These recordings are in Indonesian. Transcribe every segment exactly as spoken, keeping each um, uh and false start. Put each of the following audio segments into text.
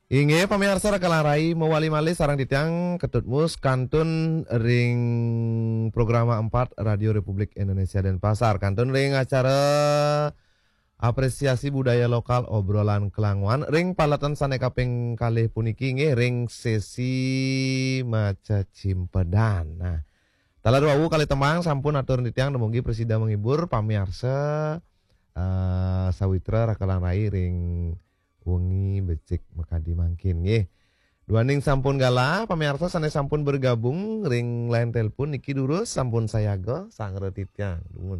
Inge pamirsa kalarai mewali malih sarang ditiang ketutmus kantun ring programa empat Radio Republik Indonesia Denpasar. Kantun ring acara apresiasi budaya lokal obrolan kelangwan ring palatan saneka ping kalih puniki nggih ring sesi maca cimpedan. Nah, tala dua kali temang sampun atur ditiang dumugi presida menghibur pamirsa uh, sawitra rakalanai ring wengi becik mekadi mangkin nggih. Duaning sampun gala pamirsa sanes sampun bergabung ring line telepon niki durus sampun sayaga sangreutitnya dumun.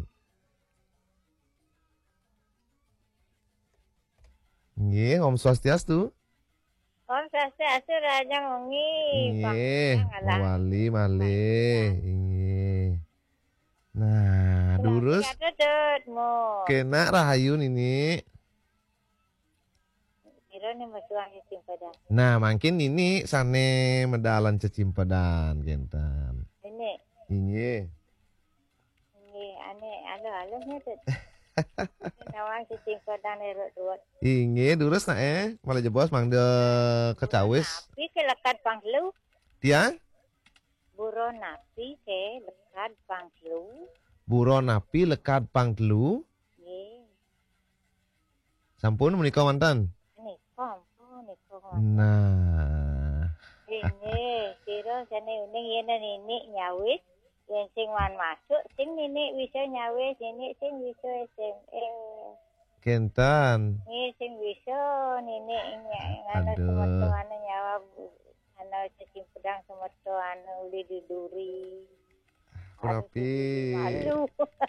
Nggih, Om Swastiastu. Om Swastiastu Raja Wengi. Nggih, wali malih. Nggih. Nah, durus. Kena rahayun ini. Nah, makin ini sane medalan cecimpedan gentan. Ini. Ini. Ini ane alo alo nih. Nawang cecimpedan erot duat. Ini durus na eh malah jebos mang de kecawis. Napi ke lekat panglu. Tiang? Buro napi ke lekat panglu. Buro napi lekat panglu. Nggih. Sampun menika mantan. Nah. Ini kira jane uning yen ini nyawis yen sing wan masuk sing nini bisa nyawis ini sing bisa sing eh Kentan. Ini sing bisa nini ana semertuane nyawa ana cecimpedan semertuane uli diduri. Tapi Aduh.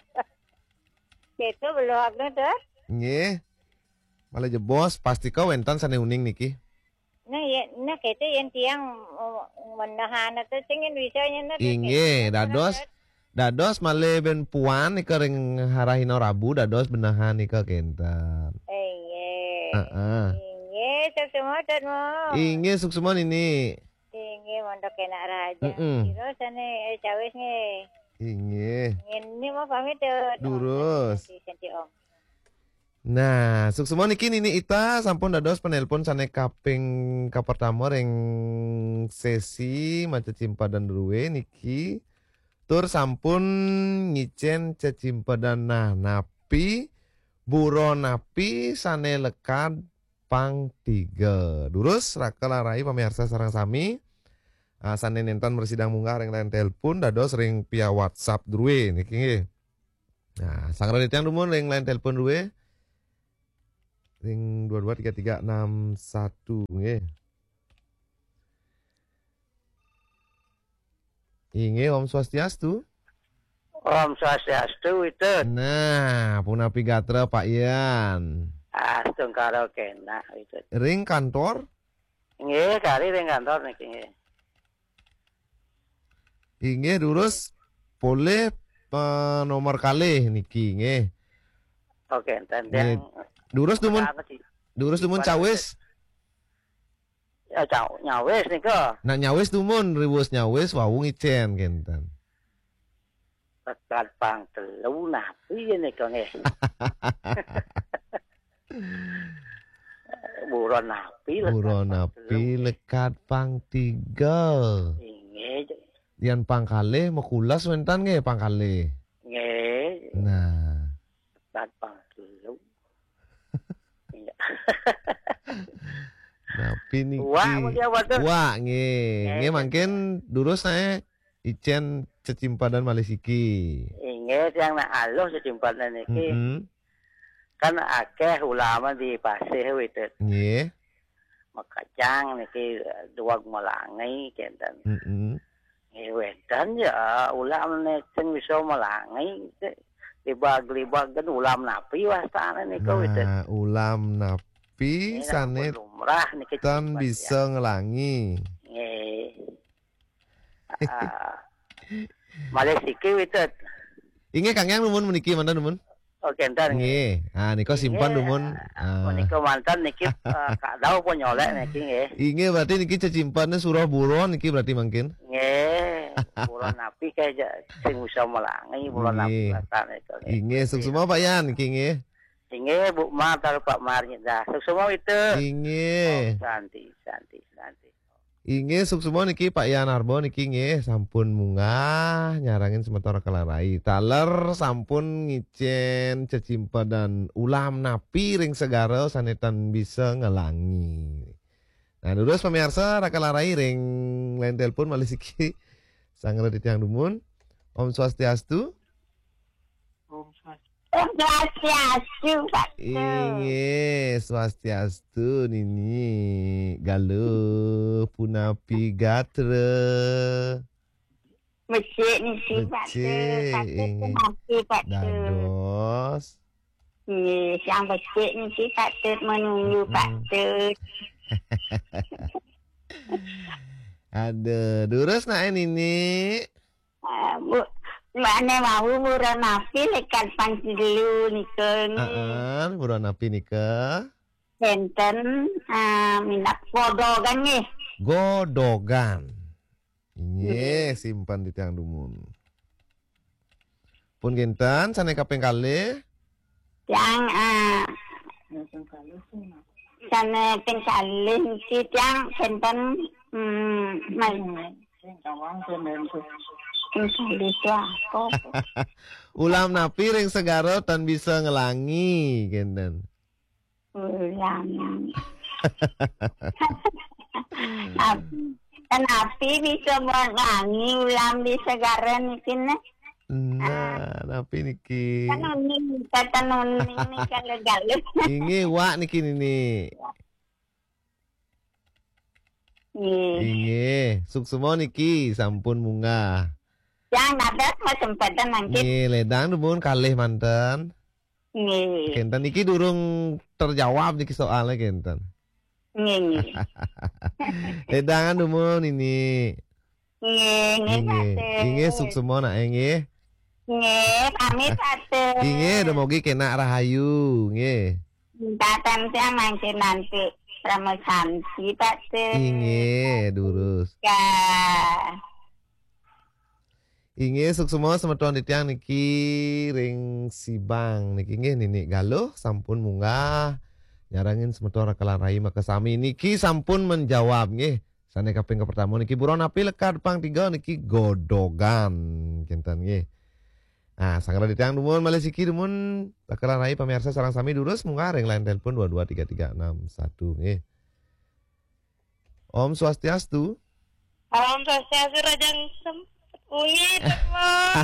Keto belum ada. Nggih. Malah jebos pasti kau entan sane uning niki. Nah, ya, nah keto yang tiang menahan atau singin bisanya na. Inge, dados dados male ben puan ika ring harahino rabu dados benahan ika kentan. Inge. Heeh. Inge semua mo. Inge suksumon ini. Inge mondok enak raja. Heeh. Kira sane cawis nge. Inge. Ini mau pamit durus. Senti Om. Nah, suksumon iki nini ita sampun dados penelpon sane kaping kapertama ring sesi maca cimpadan ruwe niki tur sampun ngicen cecimpadan nah napi buron napi sane lekat pang tiga. Durus rakalarai pamirsa sareng sami uh, sane nentan bersidang munggah ring lain telepon dados ring via WhatsApp ruwe niki nggih. Nah, sangra ditiang dumun ring lain telepon ruwe ring dua dua tiga tiga enam satu nggih. Inge Om Swastiastu. Om Swastiastu itu. Nah, punapi gatra Pak Ian. Astung karo kena itu. Ring kantor? Nggih, kari ring kantor niki nggih. Inge durus boleh uh, nomor kalih niki nggih. Oke, enten yang durus dumun. Durus dumun cawis. Ya caw nyawis nika. Nah nyawis dumun riwus nyawis wau ngicen kentan. Lekat pang telu napi nika nggih. Buron napi lekat. Buron napi lekat pang tiga. Nggih. Yan pangkale mekulas wentan nggih pangkale. Nggih. Nah. Lekat pang telu. Napi niki. Wah, wah nggih. Nggih mangken durus nae icen cecimpadan malisiki. Nggih, yang nak alus cecimpadan niki. Mm -hmm. Kan akeh ulama di pasih itu. Nggih. Makacang niki duwag melangi kenten. Heeh. Mm -hmm. Wedan ya ulama nek bisa melangi libag-libag kan ulam napi wastane niku itu. Nah, ulam napi sane lumrah niki tan bisa ngelangi. Nggih. Ah. Malesiki itu. Inge Kang Yang numun meniki mantan numun. Oke, entar nggih. Ah nika simpan numun. Ah nika mantan niki kak dau po nyolek niki nggih. Inge berarti niki cecimpane surah buron niki berarti mungkin. Nggih. Buron napi kayak sing bisa melangi buron napi matan itu. Inge suksuma Pak Yan niki nggih. Inge Bu Ma taruh Pak Marnya dah. Semua itu. Inge. Oh, santi, santi, santi. Inge suksumo niki Pak Yanarbo niki nggih sampun munggah nyarangin sementara kelarai. Taler sampun ngicen cecimpa dan ulam napi ring segara sanetan bisa ngelangi. Nah, terus pemirsa rakalarai ring lain telepon malih siki sangra ditiang dumun. Om Swastiastu. Om Swastiastu. Om Swastiastu, Pak. Inge Swastiastu nini galuh punapi gatra. Becik niki Pak. Becik, inge. Pak. Dados. Nggih, yang becik niki Pak menunggu Pak. Ada durus nak ini. Bu, mana mau murah napi lekat panci dulu niken. Heeh, buruan api nikah. Enten minat podogan nih. Godogan. Ini simpan di tiang dumun. Pun gintan sana kapeng kali. Yang ah sana pengkali niki yang enten hmm main. Pengkali itu apa? Ulam napi ring segara tan bisa ngelangi gintan. Ulam. Kenapa bisa mengangi ulam di segara niki nih? Nah, napi niki. Kan uning, kata uning ini kan galuh. Inge wak niki nini. Inge, suksumo niki sampun munggah. Yang ada kesempatan nanti. Nge ledang dumun kalih manten. Nge. Kenten niki durung terjawab niki soalnya kenten. Nge nge. Ledangan dumun ini. Nge nge. Inge, inge suksumo nak inge. Nge pamit satu. Inge demogi kena rahayu, nge. Datang siang nanti nanti sama santi Pak. Inge durus. Ya. Inge suksumo semetuan ditiang niki ring sibang niki nge nini galuh sampun munggah nyarangin semetuan rakalarai maka sami niki sampun menjawab nge. Sane kaping ke pertama niki buron api lekat pang tiga niki godogan kinten nge. Nah, sangra ditiang dumun malih siki dumun rakalarai pemirsa sareng sami durus munggah ring lain telepon dua dua tiga tiga enam satu nge. Om Swastiastu. Om Swastiastu Rajang Sem. Unyi teman.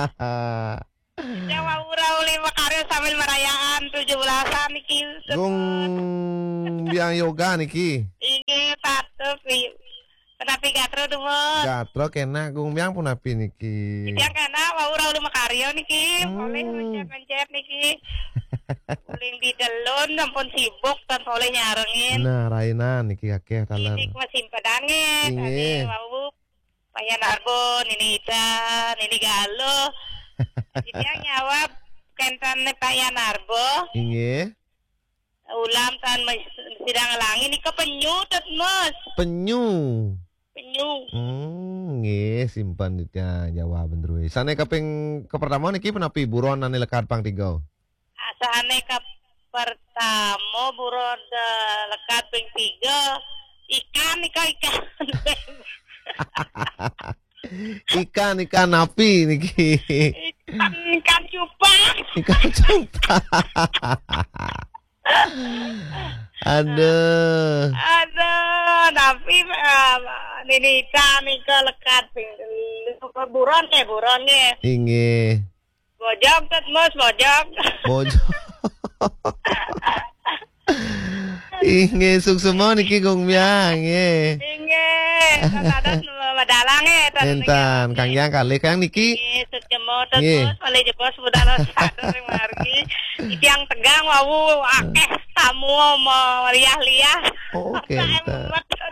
Jawa urau lima karya sambil merayaan tujuh belasan niki. Gung biang yoga niki. Ini patuh kenapa gatro dumun. Gatro kena gung biang pun api niki. Yang kena mau urau lima karya niki. Hmm. Boleh mencet-mencet niki. Boleh di delon ampun sibuk tanpa boleh nyarengin. Nah, Raina niki kakek talan. Ini mah simpedannya. Tadi mau Paya Narbon, ini Ita, ini Galo. Jadi yang nyawab kentan Paya Narbo. Inge. Ulam tan sidang langi ini ke penyu tet mas. Penyu. Penyu. Hmm, nge simpan ditnya jawaban terus. Sane kaping ke pertama niki penapi buron ane lekat pang tiga. Asane ke pertama buron lekat ping tiga. Ikan ikan ikan. Ikan ikan napi niki. Ikan ikan cupang. Ikan cupang. Aduh. Aduh, tapi ini ikan ikan lekat buron ya buron ya. Inge. Bojok tet mas bojok. Bojok. Inge suksumo niki gong biang nge. Inge, tadadan madalang e Entan Kang Yang kali Kang niki. Nggih, sejemo terus oleh jebos budal sadar margi. Iki yang tegang wawu akeh tamu meriah-liah. Oh, entan.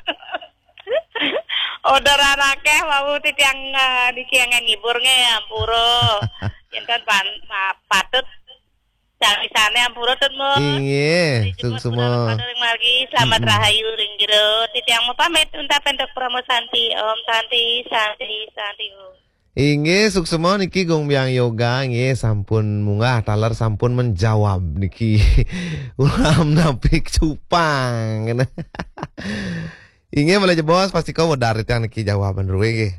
Orderan akeh wawu titiang niki yang ngibur nge ampuro. Yen pan patut Sane ampura tut mo. Inge, suksumo. Margi selamat rahayu ring jero. Titiang mo pamit unta pendok promo Santi. Om Santi, Santi, Santi. Inge suksemo niki gong biang yoga nge sampun munggah taler sampun menjawab niki ulam napik cupang. Inge boleh bos pasti kau dari yang niki jawaban ruwe nge.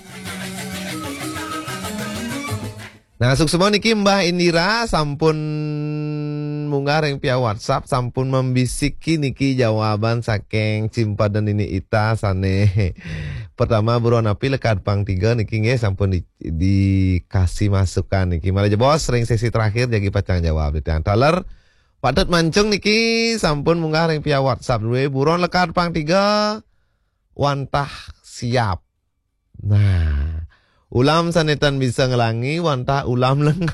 Nah suksemo niki Mbah Indira sampun munggah ring via WhatsApp sampun membisiki niki jawaban saking Cimpa dan Nini Ita sane. Pertama buruan api lekat pang tiga niki nge sampun di, dikasih masukan niki. Malah bos ring sesi terakhir jadi pacang jawab di tiang taler. Padat mancung niki sampun munggah ring via WhatsApp dulu buruan lekat pang tiga wantah siap. Nah, ulam sanetan bisa ngelangi wantah ulam lengah.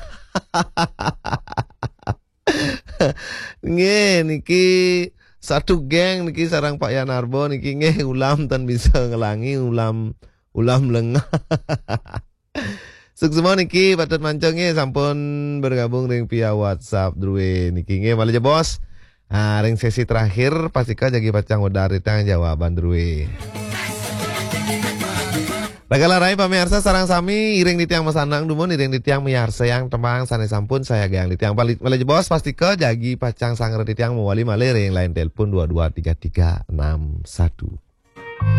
Nge niki satu geng niki sarang Pak Yanarbo niki nge ulam tan bisa ngelangi ulam ulam lengah. Suksemo niki patut mancungnya sampun bergabung ring via WhatsApp druwe niki nge malah bos. Ah ring sesi terakhir pasika jagi pacang udari tang jawaban druwe. Bagala rai pamirsa sarang sami iring di tiang masanang dumun iring di tiang miarsa yang temang sane sampun saya gang di tiang palit malah bos pasti ke jagi pacang sangre di tiang mewali malir yang lain telepon dua dua tiga tiga enam satu.